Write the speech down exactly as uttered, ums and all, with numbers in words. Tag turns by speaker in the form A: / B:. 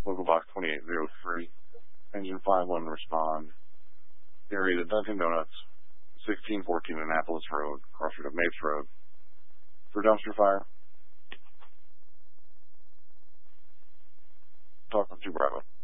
A: Local box twenty-eight oh three. Engine five one respond. Area to Dunkin' Donuts, sixteen fourteen Annapolis Road, crossroad of Mapes Road. For dumpster fire. Talking to Bravo.